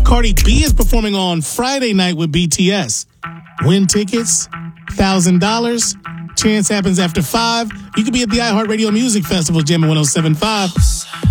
Cardi B is performing on Friday night with BTS. Win tickets, $1,000. Chance happens after 5. You could be at the iHeartRadio Music Festival, Jam 107.5.